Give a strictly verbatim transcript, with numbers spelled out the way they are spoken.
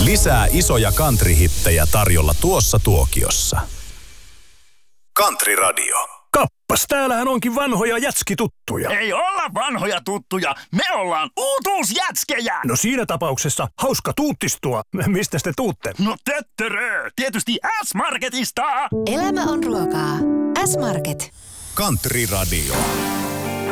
Lisää isoja country-hittejä tarjolla tuossa tuokiossa. Country Radio. Kappas, täällähän onkin vanhoja jätskituttuja. Ei olla vanhoja tuttuja, me ollaan uutuusjätskejä. No siinä tapauksessa hauska tuuttistua. Mistä te tuutte? No töttörö, tietysti S-Marketista. Elämä on ruokaa. S-Market. Country Radio.